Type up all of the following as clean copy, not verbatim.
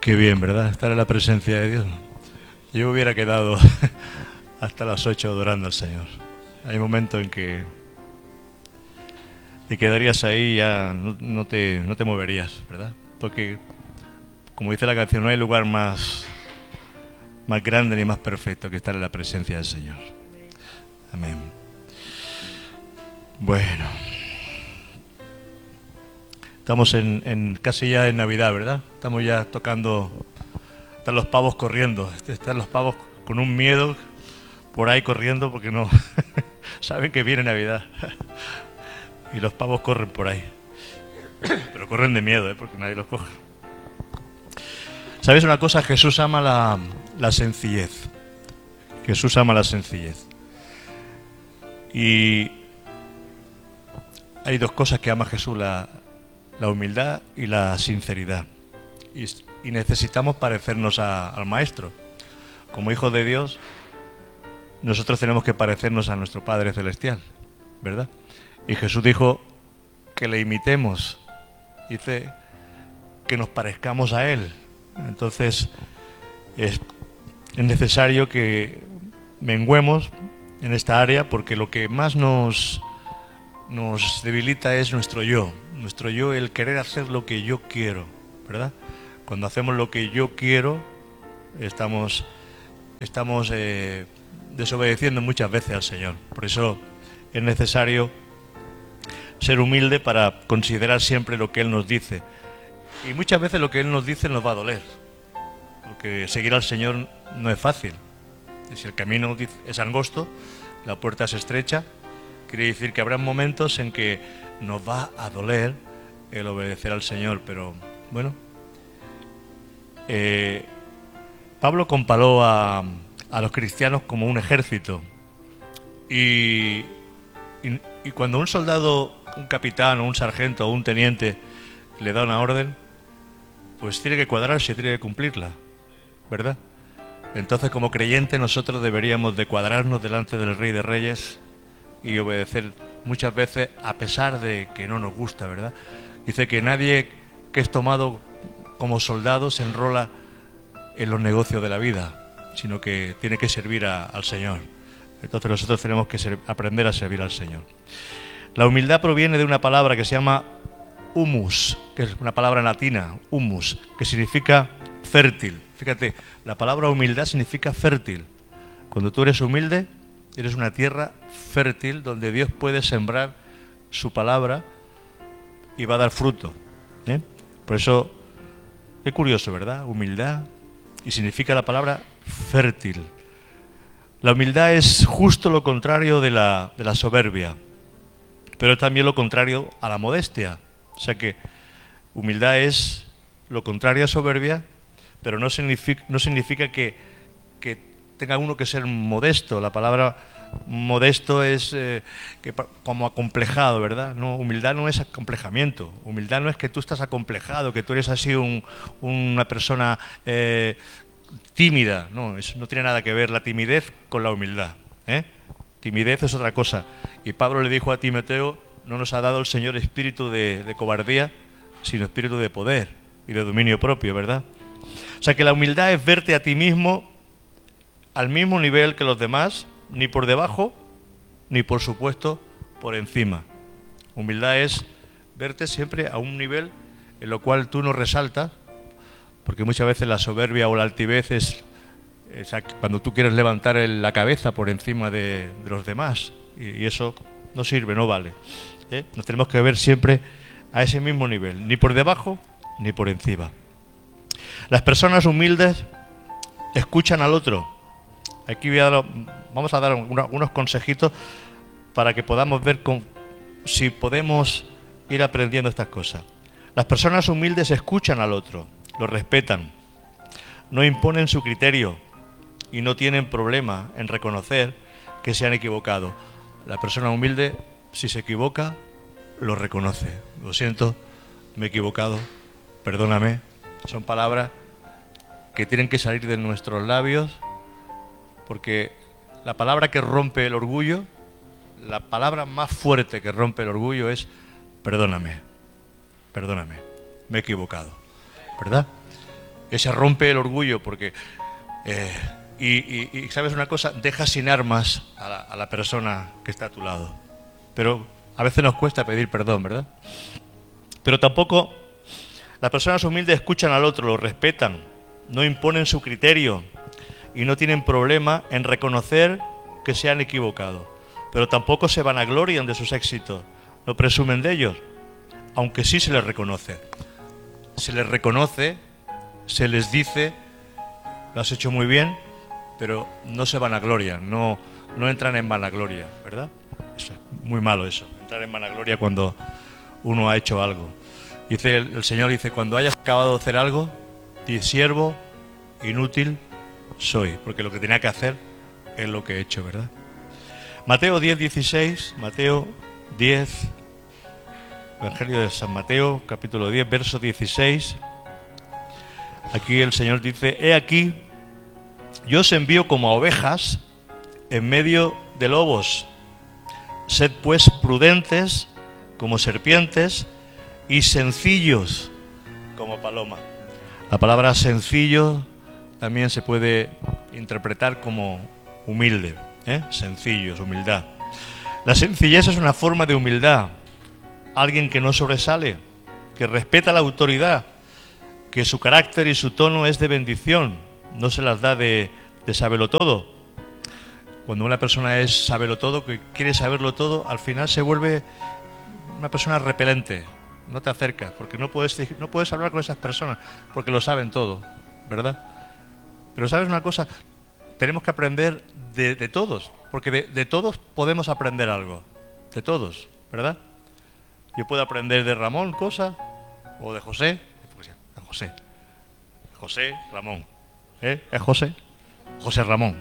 Qué bien, ¿verdad? Estar en la presencia de Dios. Yo hubiera quedado hasta las 8 adorando al Señor. Hay momentos en que te quedarías ahí y ya no te moverías, ¿verdad? Porque, como dice la canción, no hay lugar más grande ni más perfecto que estar en la presencia del Señor. Amén. Bueno, estamos casi ya en Navidad, ¿verdad? Estamos ya tocando. Están los pavos corriendo. Están los pavos con un miedo por ahí corriendo porque no saben que viene Navidad. Y los pavos corren por ahí. Pero corren de miedo, porque nadie los coge. ¿Sabes una cosa? Jesús ama la sencillez. Jesús ama la sencillez. Y hay dos cosas que ama Jesús, la humildad y la sinceridad. Y necesitamos parecernos al Maestro. Como hijos de Dios, nosotros tenemos que parecernos a nuestro Padre Celestial, ¿verdad? Y Jesús dijo que le imitemos, dice que nos parezcamos a Él. Entonces es necesario que menguemos en esta área, porque lo que más nos debilita es nuestro yo, el querer hacer lo que yo quiero, ¿verdad? Cuando hacemos lo que yo quiero, estamos desobedeciendo muchas veces al Señor. Por eso es necesario ser humilde para considerar siempre lo que Él nos dice. Y muchas veces lo que Él nos dice nos va a doler, porque seguir al Señor no es fácil. Si el camino es angosto, la puerta es estrecha, quiere decir que habrá momentos en que nos va a doler el obedecer al Señor. Pero bueno, Pablo comparó a los cristianos como un ejército. Y cuando un soldado, un capitán o un sargento o un teniente le da una orden, pues tiene que cuadrarse, tiene que cumplirla, ¿verdad? Entonces, como creyente, nosotros deberíamos de cuadrarnos delante del Rey de Reyes y obedecer muchas veces a pesar de que no nos gusta, ¿verdad? Dice que nadie que es tomado como soldado se enrola en los negocios de la vida, sino que tiene que servir al Señor. Entonces nosotros tenemos que aprender a servir al Señor. La humildad proviene de una palabra que se llama humus, que es una palabra latina, humus, que significa fértil. Fíjate, la palabra humildad significa fértil. Cuando tú eres humilde, eres una tierra fértil donde Dios puede sembrar su palabra y va a dar fruto. Por eso, qué curioso, ¿verdad? Humildad, y significa la palabra fértil. La humildad es justo lo contrario de la soberbia, pero también lo contrario a la modestia. O sea que humildad es lo contrario a soberbia, pero no significa que tenga uno que ser modesto. La palabra modesto es como acomplejado, ¿verdad? No, humildad no es acomplejamiento. Humildad no es que tú estás acomplejado, que tú eres así una persona tímida. No, eso no tiene nada que ver la timidez con la humildad. Timidez es otra cosa. Y Pablo le dijo a Timoteo: no nos ha dado el Señor espíritu de cobardía, sino espíritu de poder y de dominio propio, ¿verdad? O sea que la humildad es verte a ti mismo al mismo nivel que los demás, ni por debajo, ni por supuesto por encima. Humildad es verte siempre a un nivel en lo cual tú no resaltas, porque muchas veces la soberbia o la altivez es cuando tú quieres levantar la cabeza por encima de los demás, y eso no sirve, no vale. Nos tenemos que ver siempre a ese mismo nivel, ni por debajo ni por encima. Las personas humildes escuchan al otro. Aquí vamos a dar unos consejitos para que podamos ver si podemos ir aprendiendo estas cosas. Las personas humildes escuchan al otro, lo respetan, no imponen su criterio y no tienen problema en reconocer que se han equivocado. La persona humilde, si se equivoca, lo reconoce. Lo siento, me he equivocado, perdóname. Son palabras que tienen que salir de nuestros labios, porque la palabra que rompe el orgullo, la palabra más fuerte que rompe el orgullo es perdóname, me he equivocado, ¿verdad? que se rompe el orgullo porque... y ¿sabes una cosa? Deja sin armas a la persona que está a tu lado. Pero a veces nos cuesta pedir perdón, ¿verdad? Pero tampoco las personas humildes escuchan al otro, lo respetan, no imponen su criterio y no tienen problema en reconocer que se han equivocado. Pero tampoco se vanaglorian de sus éxitos, no presumen de ellos, aunque sí se les reconoce. Se les reconoce, se les dice, lo has hecho muy bien, pero no se vanaglorian, no entran en vanagloria, ¿verdad? Eso es muy malo eso, entrar en vanagloria cuando uno ha hecho algo. Dice el Señor dice, cuando hayas acabado de hacer algo, di, siervo inútil soy, porque lo que tenía que hacer es lo que he hecho, ¿verdad? Mateo 10:16, Mateo 10, Evangelio de San Mateo, capítulo 10, verso 16. Aquí el Señor dice, he aquí, yo os envío como a ovejas en medio de lobos. Sed pues prudentes como serpientes y sencillos como paloma. La palabra sencillo también se puede interpretar como humilde, sencillos, humildad. La sencillez es una forma de humildad. Alguien que no sobresale, que respeta la autoridad, que su carácter y su tono es de bendición, no se las da de saberlo todo. Cuando una persona es saberlo todo, que quiere saberlo todo, al final se vuelve una persona repelente. No te acercas, porque no puedes hablar con esas personas, porque lo saben todo, ¿verdad? Pero ¿sabes una cosa? Tenemos que aprender de todos, porque de todos podemos aprender algo, de todos, ¿verdad? Yo puedo aprender de Ramón cosas, o de José, José Ramón, ¿es José Ramón.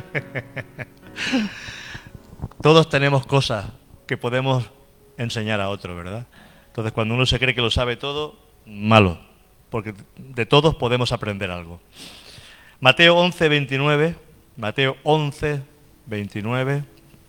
Todos tenemos cosas que podemos enseñar a otro, ¿verdad? Entonces cuando uno se cree que lo sabe todo, malo, porque de todos podemos aprender algo. Mateo 11:29, Mateo 11:29,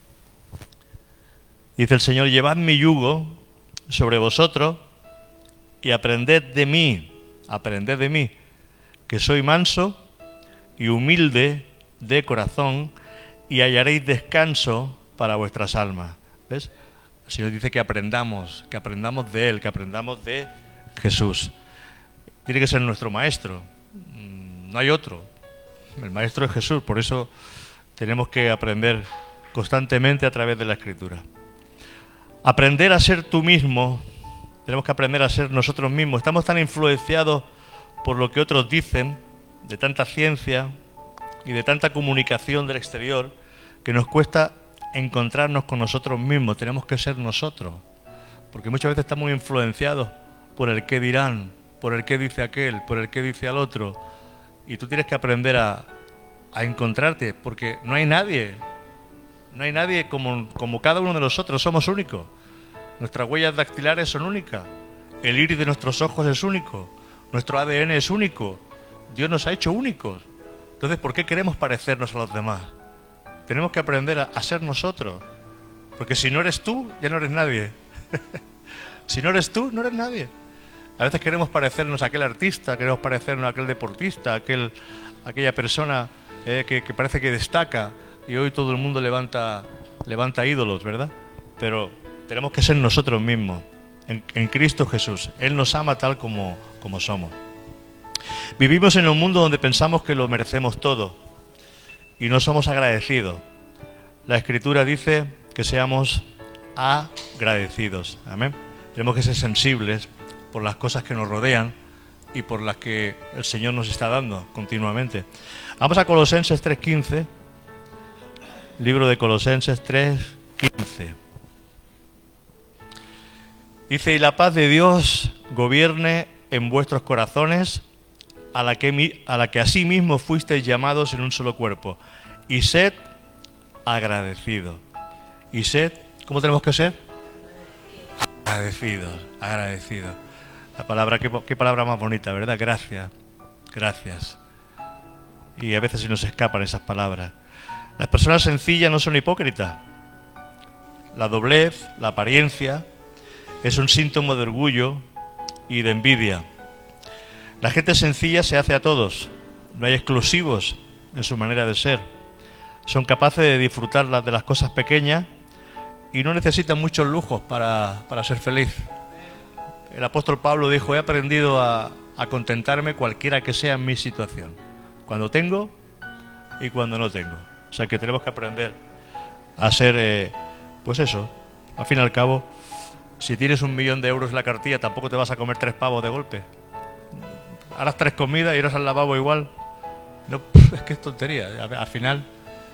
dice el Señor, llevad mi yugo sobre vosotros y aprended de mí, que soy manso y humilde de corazón, y hallaréis descanso para vuestras almas. ¿Ves? El Señor dice que aprendamos de Él, que aprendamos de Jesús. Tiene que ser nuestro maestro, no hay otro. El maestro es Jesús, por eso tenemos que aprender constantemente a través de la Escritura. Aprender a ser tú mismo, tenemos que aprender a ser nosotros mismos. Estamos tan influenciados por lo que otros dicen, de tanta ciencia y de tanta comunicación del exterior, que nos cuesta encontrarnos con nosotros mismos. Tenemos que ser nosotros, porque muchas veces estamos influenciados por el qué dirán, por el qué dice aquel, por el qué dice al otro, y tú tienes que aprender a encontrarte, porque no hay nadie como cada uno de nosotros, somos únicos. Nuestras huellas dactilares son únicas, el iris de nuestros ojos es único, nuestro ADN es único, Dios nos ha hecho únicos. Entonces, ¿por qué queremos parecernos a los demás? Tenemos que aprender a ser nosotros, porque si no eres tú, ya no eres nadie. Si no eres tú, no eres nadie. A veces queremos parecernos a aquel artista, queremos parecernos a aquel deportista, aquella persona que parece que destaca, y hoy todo el mundo levanta ídolos, ¿verdad? Pero tenemos que ser nosotros mismos, en Cristo Jesús. Él nos ama tal como somos. Vivimos en un mundo donde pensamos que lo merecemos todo y no somos agradecidos. La Escritura dice que seamos agradecidos. Amén. Tenemos que ser sensibles por las cosas que nos rodean y por las que el Señor nos está dando continuamente. Vamos a Colosenses 3:15. Libro de Colosenses 3:15. Dice, y la paz de Dios gobierne en vuestros corazones, a la que asimismo fuisteis llamados en un solo cuerpo, y sed agradecidos. Y sed, ¿cómo tenemos que ser? Agradecidos. La palabra, qué palabra más bonita, ¿verdad? Gracias. Y a veces se nos escapan esas palabras. Las personas sencillas no son hipócritas. La doblez, la apariencia, es un síntoma de orgullo y de envidia. La gente sencilla se hace a todos. No hay exclusivos en su manera de ser. Son capaces de disfrutar de las cosas pequeñas y no necesitan muchos lujos para ser feliz. El apóstol Pablo dijo: he aprendido a contentarme cualquiera que sea mi situación, cuando tengo y cuando no tengo. O sea que tenemos que aprender a ser, pues eso, al fin y al cabo, si tienes 1.000.000 de euros en la cartilla, tampoco te vas a comer 3 pavos de golpe. Harás 3 comidas y irás al lavabo igual. No, es que es tontería. Al final,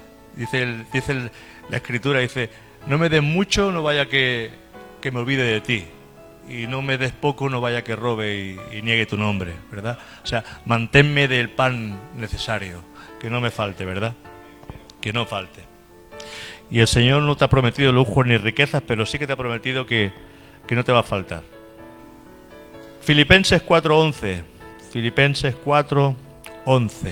la escritura dice: no me des mucho, no vaya que me olvide de ti. Y no me des poco, no vaya que robe y niegue tu nombre, ¿verdad? O sea, manténme del pan necesario, que no me falte, ¿verdad? Que no falte. Y el Señor no te ha prometido lujos ni riquezas, pero sí que te ha prometido que no te va a faltar. Filipenses 4:11. Filipenses 4:11.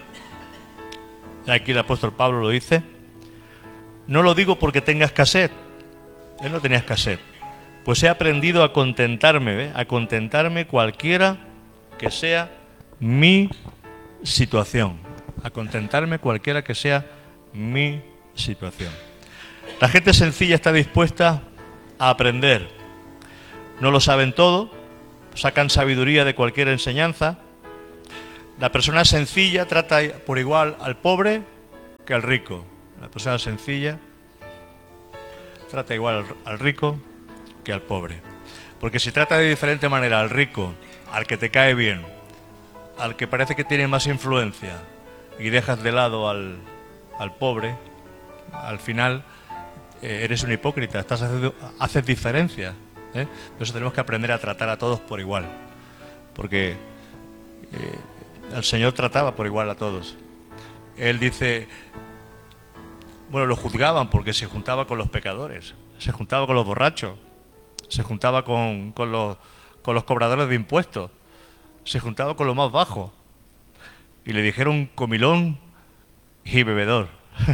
Aquí el apóstol Pablo lo dice: no lo digo porque tenga escasez. Él no tenía escasez. Pues he aprendido a contentarme, ¿ve? A contentarme cualquiera que sea mi situación. A contentarme cualquiera que sea mi situación. La gente sencilla está dispuesta a aprender. No lo saben todo, sacan sabiduría de cualquier enseñanza. La persona sencilla trata por igual al pobre que al rico. La persona sencilla trata igual al rico que al pobre. Porque si trata de diferente manera al rico, al que te cae bien, al que parece que tiene más influencia, y dejas de lado al pobre, al final eres un hipócrita, haces diferencias. Por eso tenemos que aprender a tratar a todos por igual. Porque el Señor trataba por igual a todos. Él dice, bueno, lo juzgaban porque se juntaba con los pecadores, se juntaba con los borrachos, se juntaba con los cobradores de impuestos, se juntaba con lo más bajo. Y le dijeron comilón y bebedor.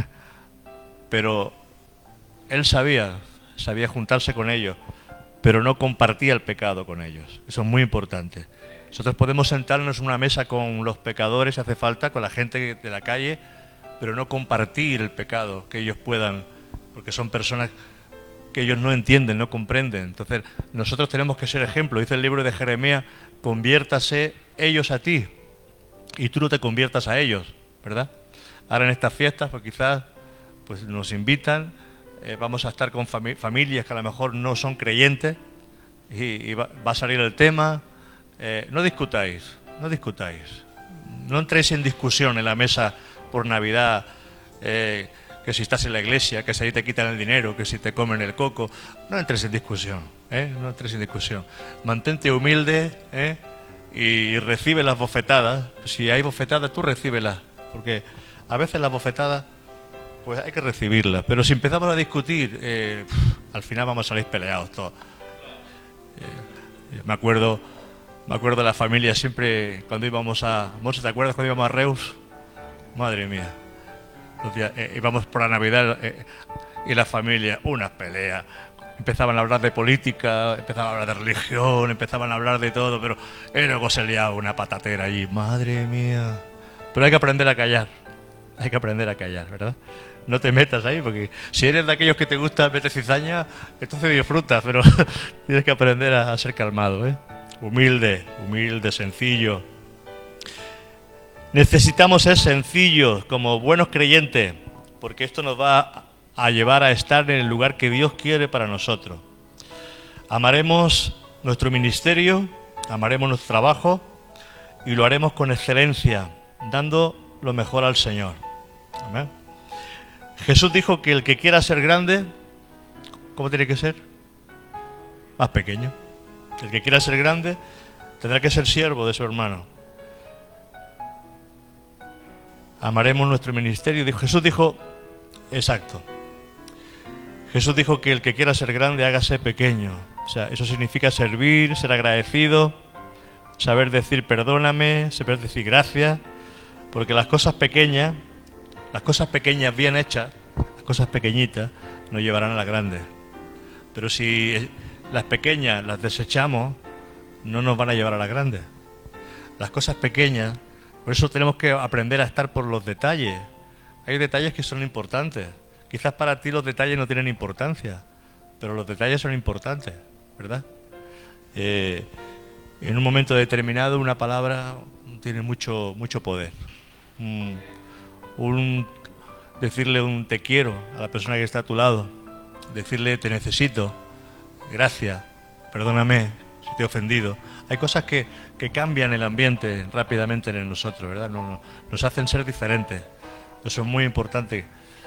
Pero él sabía juntarse con ellos, pero no compartía el pecado con ellos. Eso es muy importante. Nosotros podemos sentarnos en una mesa con los pecadores si hace falta, con la gente de la calle, pero no compartir el pecado que ellos puedan, porque son personas que ellos no entienden, no comprenden. Entonces nosotros tenemos que ser ejemplo. Dice el libro de Jeremías: conviértase ellos a ti y tú no te conviertas a ellos, ¿verdad? Ahora en estas fiestas pues quizás pues nos invitan, vamos a estar con familias que a lo mejor no son creyentes y va a salir el tema. No discutáis, no entréis en discusión en la mesa por Navidad, que si estás en la iglesia, que si ahí te quitan el dinero, que si te comen el coco. No entres en discusión, no entres en discusión. Mantente humilde, y recibe las bofetadas. Si hay bofetadas, tú recíbelas, porque a veces las bofetadas pues hay que recibirlas, pero si empezamos a discutir, al final vamos a salir peleados todos. Me acuerdo de la familia siempre cuando íbamos a... Monse, ¿te acuerdas cuando íbamos a Reus? Madre mía. Íbamos por la Navidad y la familia, unas peleas. Empezaban a hablar de política, empezaban a hablar de religión, empezaban a hablar de todo, pero luego se liaba una patatera allí. Madre mía. Pero hay que aprender a callar. Hay que aprender a callar, ¿verdad? No te metas ahí, porque si eres de aquellos que te gusta meter cizaña, entonces disfrutas, pero tienes que aprender a ser calmado, Humilde, sencillo. Necesitamos ser sencillos como buenos creyentes, porque esto nos va a llevar a estar en el lugar que Dios quiere para nosotros. Amaremos nuestro ministerio, amaremos nuestro trabajo y lo haremos con excelencia, dando lo mejor al Señor. Amén. Jesús dijo que el que quiera ser grande, ¿cómo tiene que ser? Más pequeño. El que quiera ser grande tendrá que ser siervo de su hermano. Amaremos nuestro ministerio. Jesús dijo, exacto. Jesús dijo que el que quiera ser grande, hágase pequeño. O sea, eso significa servir, ser agradecido, saber decir perdóname, saber decir gracias, porque las cosas pequeñas bien hechas, las cosas pequeñitas, nos llevarán a las grandes. Pero si las pequeñas las desechamos, no nos van a llevar a las grandes. las cosas pequeñas. Por eso tenemos que aprender a estar por los detalles. Hay detalles que son importantes. Quizás para ti los detalles no tienen importancia, pero los detalles son importantes, ¿verdad? En un momento determinado una palabra tiene mucho poder. Un decirle un te quiero a la persona que está a tu lado, decirle te necesito, gracias, perdóname si te he ofendido. Hay cosas que cambian el ambiente rápidamente en nosotros, ¿verdad? Nos hacen ser diferentes. Eso es muy importante.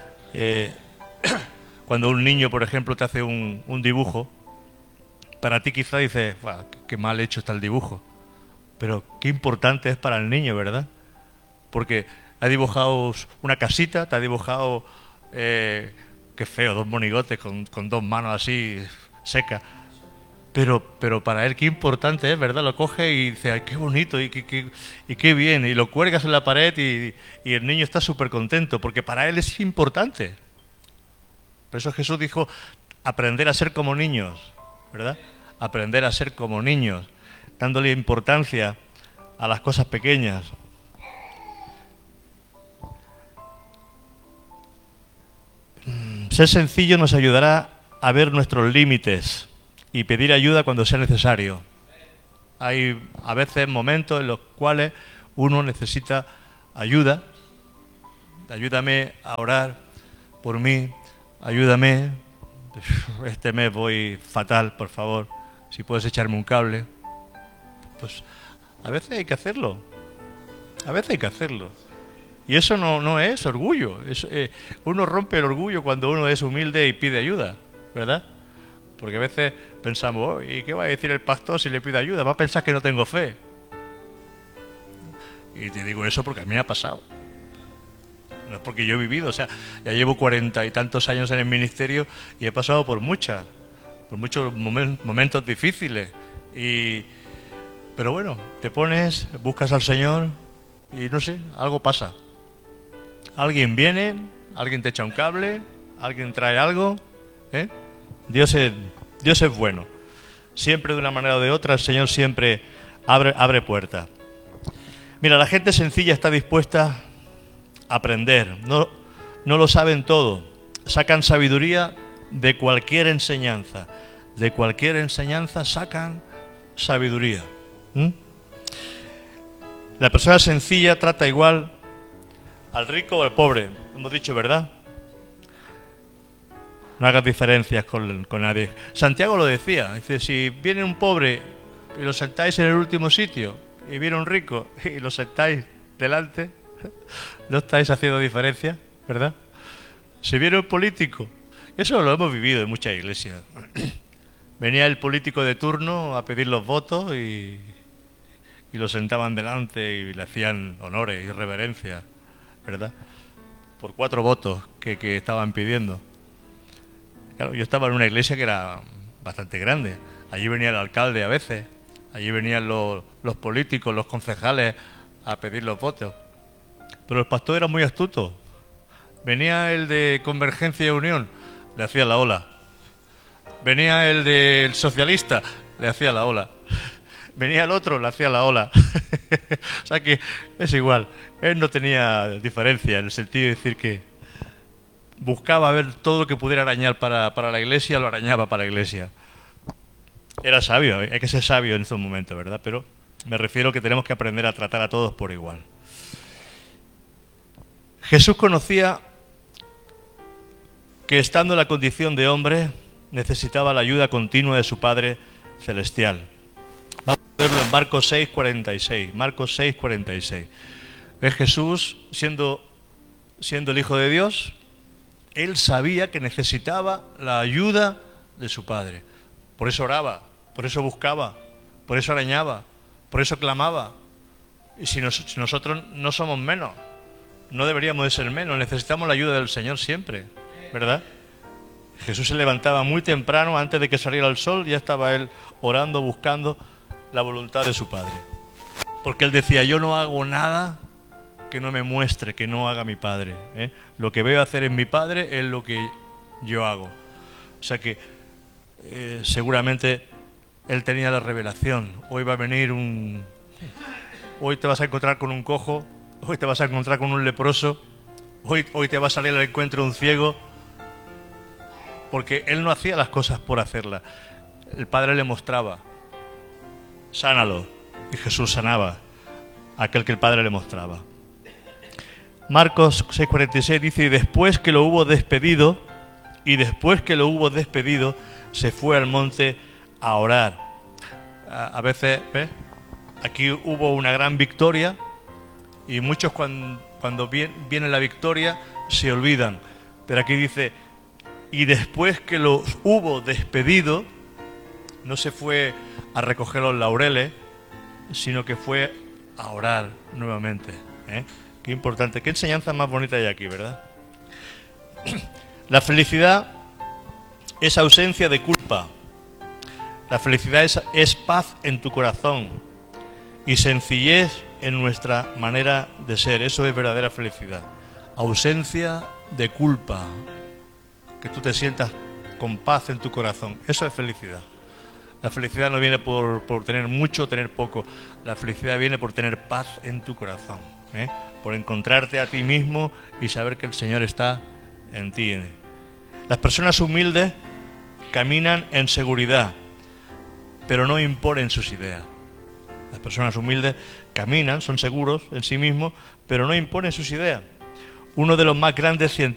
Cuando un niño, por ejemplo, te hace un dibujo, para ti quizá dices, qué mal hecho está el dibujo. Pero qué importante es para el niño, ¿verdad? Porque ha dibujado una casita, te ha dibujado, qué feo, dos monigotes con dos manos así secas. Pero para él qué importante es, ¿verdad? Lo coge y dice, ay, qué bonito y qué bien. Y lo cuelgas en la pared y el niño está súper contento, porque para él es importante. Por eso Jesús dijo, aprender a ser como niños, ¿verdad? Aprender a ser como niños, dándole importancia a las cosas pequeñas. Ser sencillo nos ayudará a ver nuestros límites y pedir ayuda cuando sea necesario. Hay a veces momentos en los cuales uno necesita ayuda. Ayúdame a orar por mí, ayúdame. Este mes voy fatal, por favor. Si puedes echarme un cable. Pues a veces hay que hacerlo. A veces hay que hacerlo. Y eso no es orgullo. Uno rompe el orgullo cuando uno es humilde y pide ayuda, ¿verdad? Porque a veces pensamos, ¿y qué va a decir el pastor si le pide ayuda? Va a pensar que no tengo fe. Y te digo eso porque a mí me ha pasado. No es porque yo he vivido, o sea, ya llevo 40 y tantos años en el ministerio y he pasado por muchos momentos difíciles. Pero bueno, te pones, buscas al Señor y no sé, algo pasa. Alguien viene, alguien te echa un cable, alguien trae algo, ¿eh? Dios es bueno. Siempre de una manera o de otra, el Señor siempre abre puertas. Mira, la gente sencilla está dispuesta a aprender. No lo saben todo. Sacan sabiduría de cualquier enseñanza. De cualquier enseñanza sacan sabiduría. La persona sencilla trata igual al rico o al pobre. Hemos dicho, ¿verdad? No hagas diferencias con nadie. Santiago lo decía. Dice, si viene un pobre y lo sentáis en el último sitio, y viene un rico y lo sentáis delante, no estáis haciendo diferencia, ¿verdad? Si viene un político, eso lo hemos vivido en muchas iglesias. Venía el político de turno a pedir los votos y lo sentaban delante y le hacían honores y reverencias, ¿verdad? Por 4 votos que estaban pidiendo. Claro, yo estaba en una iglesia que era bastante grande. Allí venía el alcalde a veces, allí venían los políticos, los concejales a pedir los votos. Pero el pastor era muy astuto. Venía el de Convergencia y Unión, le hacía la ola. Venía el del socialista, le hacía la ola. Venía el otro, le hacía la ola. O sea que es igual. Él no tenía diferencia en el sentido de decir que buscaba ver todo lo que pudiera arañar para la iglesia, lo arañaba para la iglesia. Era sabio, hay que ser sabio en estos momentos, ¿verdad? Pero me refiero que tenemos que aprender a tratar a todos por igual. Jesús conocía que estando en la condición de hombre necesitaba la ayuda continua de su Padre Celestial. Vamos a verlo en Marcos 6:46. Marcos 6:46. ¿Ves? Jesús, siendo el Hijo de Dios, Él sabía que necesitaba la ayuda de su Padre. Por eso oraba, por eso buscaba, por eso arañaba, por eso clamaba. Y si nosotros no somos menos, no deberíamos de ser menos, necesitamos la ayuda del Señor siempre, ¿verdad? Jesús se levantaba muy temprano, antes de que saliera el sol, ya estaba Él orando, buscando la voluntad de su Padre. Porque Él decía, yo no hago nada que no me muestre, que no haga mi Padre. Lo que veo hacer en mi Padre es lo que yo hago. O sea que seguramente Él tenía la revelación. Hoy va a venir un hoy te vas a encontrar con un cojo, hoy te vas a encontrar con un leproso, hoy te va a salir al encuentro un ciego, porque él no hacía las cosas por hacerlas. El Padre le mostraba, sánalo, y Jesús sanaba a aquel que el Padre le mostraba. Marcos 6:46 dice, y después que lo hubo despedido, se fue al monte a orar. A veces, ¿ves? Aquí hubo una gran victoria y muchos cuando viene la victoria se olvidan. Pero aquí dice, y después que lo hubo despedido, no se fue a recoger los laureles, sino que fue a orar nuevamente. Qué importante, qué enseñanza más bonita hay aquí, ¿verdad? La felicidad es ausencia de culpa. La felicidad es paz en tu corazón y sencillez en nuestra manera de ser. Eso es verdadera felicidad. Ausencia de culpa. Que tú te sientas con paz en tu corazón. Eso es felicidad. La felicidad no viene por tener mucho o tener poco. La felicidad viene por tener paz en tu corazón. Por encontrarte a ti mismo y saber que el Señor está en ti. Las personas humildes caminan en seguridad, pero no imponen sus ideas. Las personas humildes caminan, son seguros en sí mismos, pero no imponen sus ideas. Uno de los más grandes